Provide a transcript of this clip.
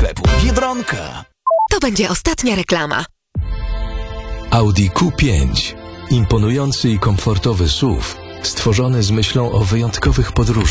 sklepu Biedronka. To będzie ostatnia reklama. Audi Q5. Imponujący i komfortowy SUV, stworzony z myślą o wyjątkowych podróżach.